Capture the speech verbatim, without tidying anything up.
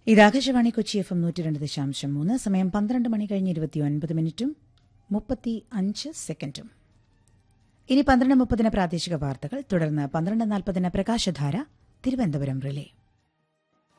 ഇത് Akashvani Kochi F M നൂറ്റി രണ്ട് ദശാംശം മൂന്ന്. സമയം പന്ത്രണ്ട് മണി കഴിഞ്ഞ് ഇരുപത്തിയൊൻപത് മിനിറ്റും മുപ്പത്തി അഞ്ച് സെക്കൻഡും. ഇനി പന്ത്രണ്ട് മുപ്പതിന് പ്രാദേശിക വാർത്തകൾ, തുടർന്ന് പന്ത്രണ്ട് നാൽപ്പതിന് പ്രകാശധാര തിരുവനന്തപുരം റിലേ.